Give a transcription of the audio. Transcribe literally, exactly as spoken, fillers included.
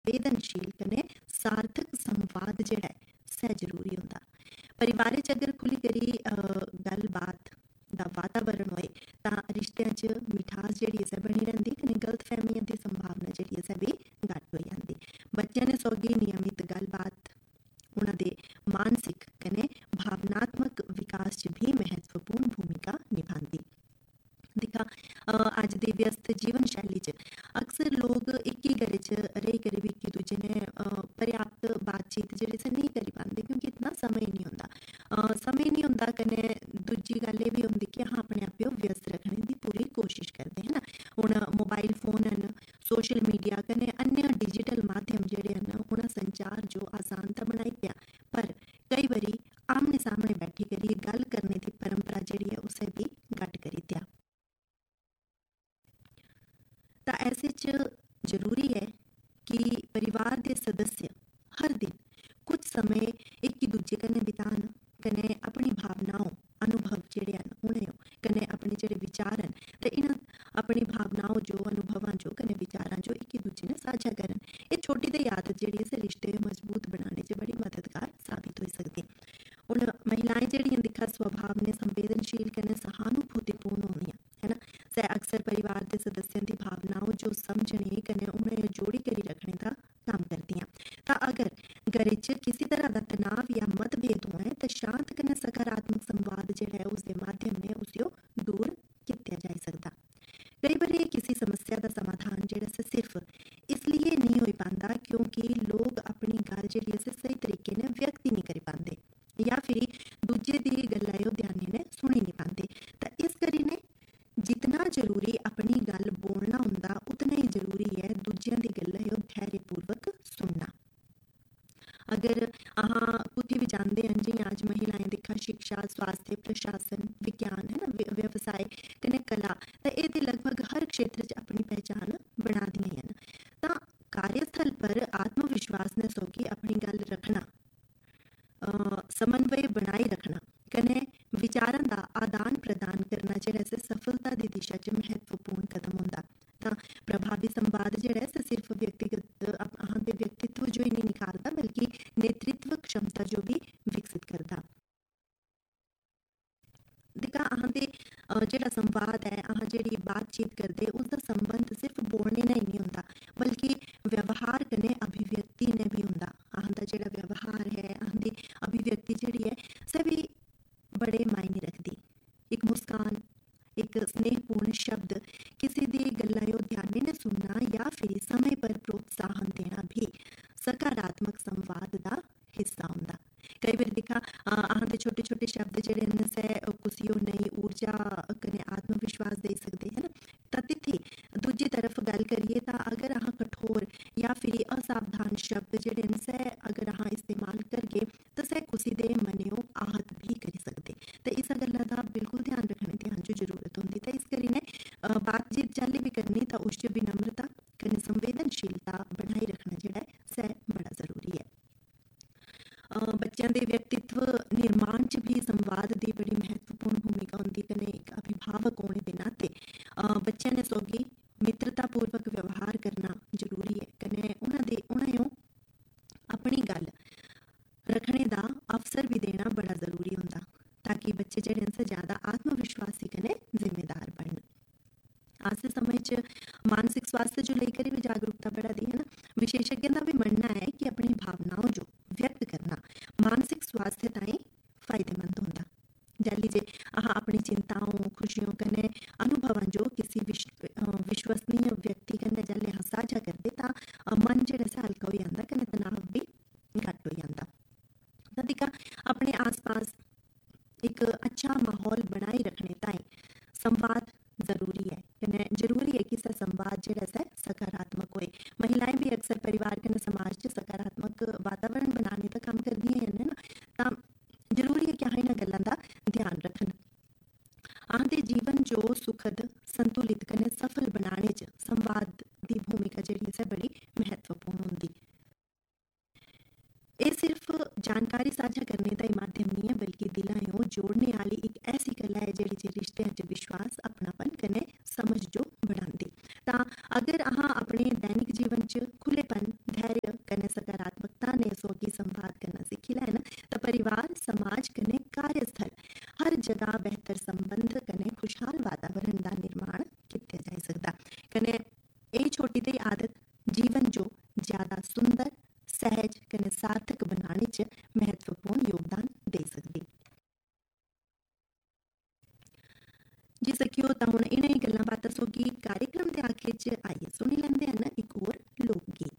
संवेदनशील कने सार्थक संवाद जेह्ड़ा ऐ सै जरूरी होंदा। परिवार च अगर खुली करी गल्लबात दा वातावरण होए तां रिश्तें च मिठास जेह्ड़ी ऐ बनी रैंह्दी कन्नै गलतफहमियां दी संभावना जेह्ड़ी ऐ बी घट्ट होई जंदी। बच्चें ने सौगी नियमित गल्लबात उन्हां दे मानसिक कन्नै भावनात्मक विकास च भी महत्वपूर्ण भूमिका निभांदी। दिक्खा अज्ज दी व्यस्त जीवन शैली च अक्सर लोग एक ही घरै च रेही कर भी इक दूजे ने पर्याप्त बातचीत जेह्ड़ी से नहीं करी पांदे क्योंकि इतना समय नहीं होंदा समय नहीं होंदा कन्नै दूजी गल्ल एह् बी होंदी कि अस अपने आप गी व्यस्त रखने दी पूरी कोशिश करदे है ना। हुण मोबाइल फोन न सोशल मीडिया कन्नै अन्य डिजिटल माध्यम जेह्ड़े न उन्हां संचार जो आसान तां बनाई दित्ता पर कई बारी आमने सामने बैठी करियै गल्ल करने दी परंपरा जेह्ड़ी ऐ उसे भी घट्ट करी दित्ता। तां ऐसे च जरूरी है कि परिवार के सदस्य हर दिन कुछ समय एक ही दूजे कन्नै बितान कन्नै अपनी भावनाओं अनुभव जेह्ड़े न उ'नें कन्नै अपने जेह्ड़े विचार न ते इन्हां अपनी भावनाओं जो अनुभवां जो कन्नै विचारां जो एक ही दूजे ने साझा करन। एह् छोटी जेही आदत जेह्ड़ी ऐ रिश्ते मजबूत बनाने च बड़ी मददगार साबित होई सकदी। हुण महिलाएं जेह्ड़ियां दिक्खा स्वभाव ने संवेदनशील कन्नै सहानुभूतिपूर्ण होंदियां है ना। सै अक्सर परिवार के सदस्यों की भावनाओं जो समझने कन्नै उन्हें जोड़ी करी रखने का काम करदियां। तां अगर घरै च किसी तरह का तनाव या मतभेद होए तो शांत कन्नै सकारात्मक संवाद जेह्ड़ा है उसके माध्यम ने उसी दूर किया जाई सकदा। कई बार किसी समस्या का समाधान जेह्ड़ा सिर्फ इसलिए नहीं हो पाता क्योंकि लोग अपनी गल जेह्ड़ी ऐ सही तरीके ने व्यक्त ही नहीं करी पाते या फिर दूजे दी गल्ला ध्यान ने सुनी नहीं पाते। तां इस करी ने जितना जरूरी अपनी गल बोलना होंदा उतना ही जरूरी है दूजियां दी गल्लां धैर्यपूर्वक सुनना। अगर अहाँ कुत्थै भी जांदे हैं जियां अज महिलाएं दिक्खा शिक्षा स्वास्थ्य प्रशासन विज्ञान है ना व्यवसाय कन्नै कला तां एह् ते लगभग हर क्षेत्र च अपनी पहचान बना दियां न। तां कार्यस्थल पर आत्मविश्वास ने सौगी अपनी गल रखना समन्वय बनाई रखना कन्नै विचारां दा आदान प्रदान करना जेह्ड़ा सफलता दी दिशा च महत्वपूर्ण कदम होंदा। तां प्रभावी संवाद जेह्ड़ा ऐ सिर्फ व्यक्तिगत अहां दे व्यक्तित्व जो ही नहीं निखारदा बल्कि नेतृत्व क्षमता जो भी विकसित करदा। दिक्खा अहां दे जेह्ड़ा संवाद है अहां जेह्ड़ी बातचीत करदे उसदा संबंध सिर्फ बोलने ने ही नहीं होंदा बल्कि व्यवहार कन्नै अभिव्यक्ति ने भी होंदा। अहां दा जेह्ड़ा व्यवहार है अहां दी अभिव्यक्ति जेह्ड़ी है सै भी बड़े मायने रखदी। एक मुस्कान एक स्नेहपूर्ण शब्द किसी दी गल्ला ध्यान ने सुनना या फिर समय पर प्रोत्साहन देना भी सकारात्मक संवाद का हिस्सा होंदा। कई बार दिक्खा अहां दे छोटे छोटे शब्द जेह्ड़े न सै कुसी नई ऊर्जा कन्नै आत्मविश्वास दे सकदे है ना। तां तित्थै दूजी तरफ गल करिए तां अगर अहां कठोर या फिर असावधान शब्द जेह्ड़े न सै अगर अहां इस्तेमाल करगे तां सै कुसी दे मनेओ आहत भी करी सकदे। ते इस गल्ला दा बिल्कुल ध्यान रखने दी अहां जो जरूरत होंदी। ते इस करियै बातचीत जाल्ले भी करनी तां उस च विनम्रता कन्नै संवेदनशीलता बनाई रखना जेह्ड़ा ऐ सै बड़ा जरूरी है। बच्चों के व्यक्तित्व निर्माण च भी संवाद की बड़ी महत्वपूर्ण भूमिका होंदी। कन्नै एक अभिभावक होने के नाते बच्चों ने सौगी मित्रतापूर्वक व्यवहार करना जरूरी है। कन्नै उन्हां दे उन्हें अपनी गल रखने का अवसर भी देना बड़ा जरूरी होंदा ताकि बच्चे जेह्ड़े न ज़्यादा आत्मविश्वासी कन्नै जिम्मेदार बनन। आज के समय च मानसिक स्वास्थ्य जो लेकर भी जागरूकता बढ़ा दी है ना। विशेषज्ञों का भी मानना है कि अपनी भावनाओं जो व्यक्त करना मानसिक स्वास्थ्य ताईं फायदेमंद होंदा। जाली जे अहां अपनी चिंताओं खुशियों कन्नै अनुभवां जो किसी विश्वसनीय व्यक्ति कन्नै जाले अहां साझा करदे तां मन जेह्ड़ा सा हल्का हो जांदा कन्नै तनाव भी घट्ट हो जांदा। तां दिक्खा अपने आस पास एक अच्छा माहौल बनाए रखने ताईं संवाद जरूरी है। कन्नै जरूरी है कि सै संवाद जेह्ड़ा ऐ सकारात्मक होए। महिलाएं भी अक्सर परिवार कन्नै समाज च सकारात्मक वातावरण बनाने का काम करदियां हन ना। तां जरूरी है कि अहां इन्हां गल्लां दा ध्यान रखन। अहां दे जीवन जो सुखद संतुलित कन्नै सफल बनाने च संवाद की भूमिका जेह्ड़ी ऐ बड़ी महत्वपूर्ण होंदी। ये सिर्फ जानकारी साझा करने का ही माध्यम नहीं है बल्कि दिलां जोड़ने वाली एक ऐसी कला है जिहड़ी रिश्तियां च विश्वास अपनापन कन्नै समझ जो बढ़ांदी। तां अगर अहां अपने दैनिक जीवन च खुलेपन धैर्य कने सकारात्मकता ने सोगी संवाद करना सीखी लैन तो परिवार समाज कने कार्यस्थल हर जगह बेहतर संबंध कने खुशहाल वातावरण का निर्माण किया जा सकता। कने ये छोटी सी आदत जीवन जो ज्यादा सुंदर सहज कने सार्थक बनाने च महत्वपूर्ण योगदान दे सकती। जी सखियो तो हुण इन्हां गल्लां बातां सोगी कार्यक्रम के आखिर च आइए सुनी लैंदे हन एक और लोक गीत।